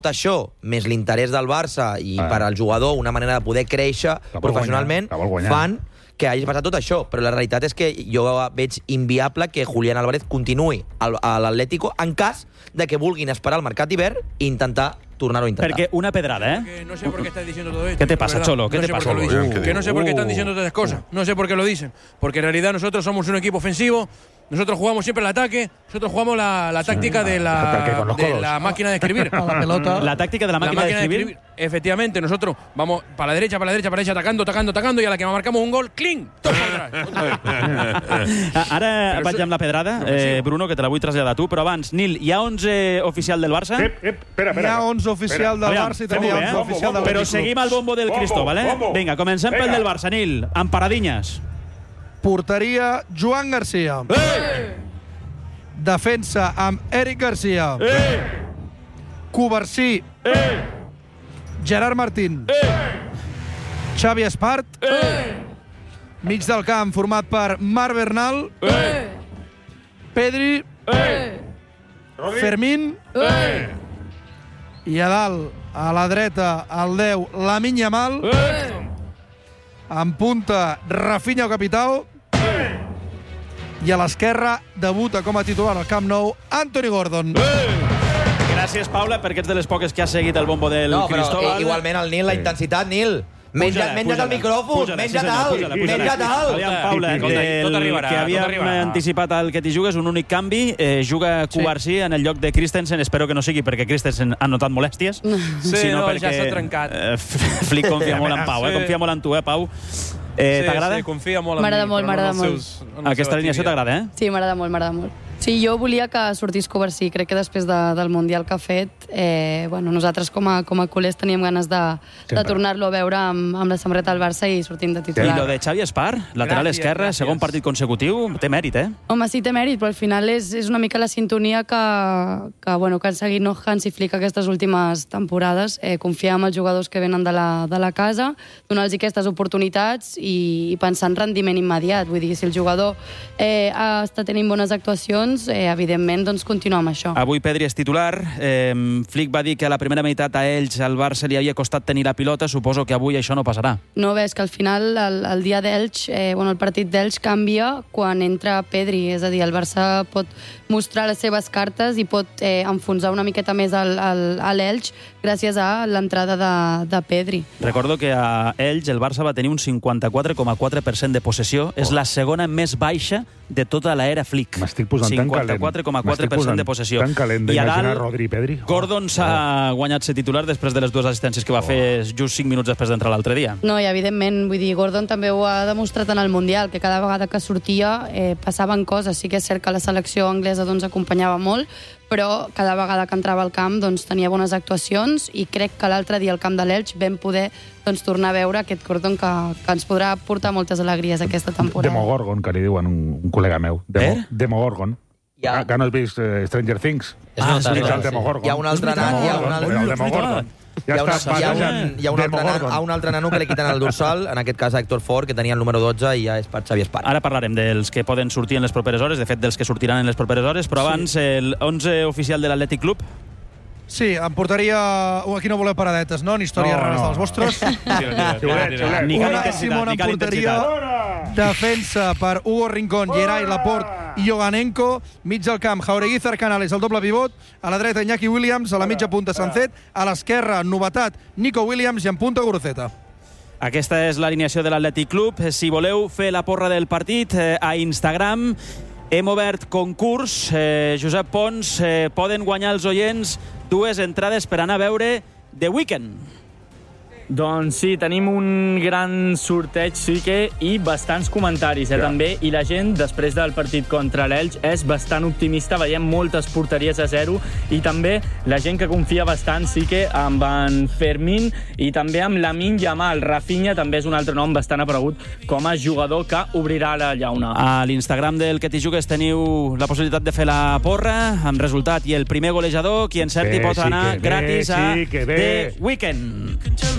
això, més l'interès del Barça i per al jugador una manera de poder créixer professionalment, fan que hagi passat tot això. Però la realitat és que jo veig inviable que Julián Álvarez continuï a l'Atlético en cas de que vulguin esperar el mercat d'hivern i intentar tornar-ho a intentar. Perquè una pedrada, Que no sé por qué estás diciendo todo esto. ¿Qué te pasa, Cholo? ¿Qué No te sé por pasa? qué lo dicen. Que no sé por qué están diciendo todas esas cosas. No sé por qué lo dicen. Porque en realidad nosotros somos un equipo ofensivo. Nosotros jugamos siempre el ataque. Nosotros jugamos la táctica de la máquina de escribir. La pelota. La táctica de la máquina de escribir. Efectivamente, nosotros vamos para la derecha, atacando, y a la que marcamos un gol, ¡cling! Tot per atrás. Ara vaig amb la pedrada, Bruno, que te la vull traslladar a tu, però abans, Nil, hi ha 11 oficial del Barça? Espera. Hi ha 11 oficial del Barça i també hi ha 11 oficial del Barça. Però seguim al bombo del Cristóbal, Vinga, comencem pel del Barça, Nil, amb paradinyes. Porteria, Joan Garcia. Defensa amb Eric Garcia. Covarsí. Gerard Martín. Xavi Espart. Mig del camp format per Marc Bernal. Pedri. Fermín. I a dalt, a la dreta, al 10, Lamine Yamal. En punta, Rafinha o Capitao. I a l'esquerra debuta com a titular al Camp Nou Anthony Gordon. Gràcies, Paula, perquè ets de les poques que has seguit el bombo del Cristóbal. Igualment el Nil, la intensitat, Nil. Menja't el micròfon, menja't alt. Paula, que havíem anticipat el que t'hi jugues, un únic canvi, juga Covarsí en el lloc de Christensen, espero que no sigui perquè Christensen ha notat molèsties, sinó perquè ja s'ha trencat. Flick confia molt en Pau, confia molt en tu, Pau. T'agrada? Sí, confia molt en mi. M'agrada molt. Aquesta alineació t'agrada, Sí, m'agrada molt. Sí, jo volia que sortís Covarsí. Crec que després del Mundial que ha fet, nosaltres com a culers teníem ganes de tornar-lo a veure amb la samarreta del Barça i sortint de titular. I lo de Xavi Espart, lateral esquerre, segon partit consecutiu, té mèrit, Home, sí, té mèrit, però al final és una mica la sintonia que han seguit Hans i Flick aquestes últimes temporades. Confiar en els jugadors que venen de la casa, donar-los aquestes oportunitats i pensar en rendiment immediat. Vull dir, si el jugador està tenint bones actuacions, evidentment, doncs continuar amb això. Avui Pedri és titular. Flick va dir que a la primera meitat a ells, al Barça, li havia costat tenir la pilota. Suposo que avui això no passarà. No, ves que al final el dia d'Elx, el partit d'Elx canvia quan entra Pedri. És a dir, el Barça pot mostrar les seves cartes i pot enfonsar una miqueta més a l'Elx gràcies a l'entrada de Pedri. Recordo que a Elx el Barça va tenir un 54,4% de possessió. És la segona més baixa de tota l'era Flick. M'estic posant tan calent. 54,4% de possessió. Tan calent d'imaginar Rodri i Pedri. Gordon s'ha guanyat ser titular després de les dues assistències que va fer just 5 minuts després d'entrar l'altre dia. No, i evidentment, vull dir, Gordon també ho ha demostrat en el Mundial, que cada vegada que sortia passaven coses. Sí que és cert que la selecció anglesa acompanyava molt, però cada vegada que entrava al camp tenia bones actuacions i crec que l'altre dia al camp de l'Elx vam poder tornar a veure aquest Gordon que ens podrà portar moltes alegries aquesta temporada. Demogorgon, que li diuen un col·lega meu. Demogorgon. Que no has vist Stranger Things? Hi ha un altre nan, hi ha un altre nano que li quiten el dorsal, en aquest cas a Héctor Ford, que tenia el número 12 i ja és per Xavi Espart. Ara parlarem dels que poden sortir en les properes hores, de fet dels que sortiran en les properes hores, però abans el 11 oficial de l'Atlètic Club. Sí, em portaria... Aquí no voleu paradetes, no? Ni històries rares dels vostres. Unai Simón en porteria. Defensa per Hugo Rincón, Geray, Laporte i Yoganenko. Mig del camp, Jauregui Zarcanales, el doble pivot. A la dreta, Iñaki Williams. A la mitja punta, Sancet. A l'esquerra, novetat, Nico Williams. I en punta, Guruceta. Aquesta és l'alineació de l'Atlètic Club. Si voleu fer la porra del partit, a Instagram hem obert concurs. Josep Pons, poden guanyar els oients 2 entrades per anar a veure The Weeknd. Doncs sí, tenim un gran sorteig, sí que, i bastants comentaris, també, i la gent, després del partit contra l'Elx, és bastant optimista, veiem moltes porteries a 0, i també la gent que confia bastant, sí que, amb en Fermín, i també amb Lamine Yamal. Rafinha també és un altre nom bastant aparegut com a jugador que obrirà la llauna. A l'Instagram del Que t'hi jugues teniu la possibilitat de fer la porra, amb resultat i el primer golejador, qui encerti pot anar gratis a The Weeknd.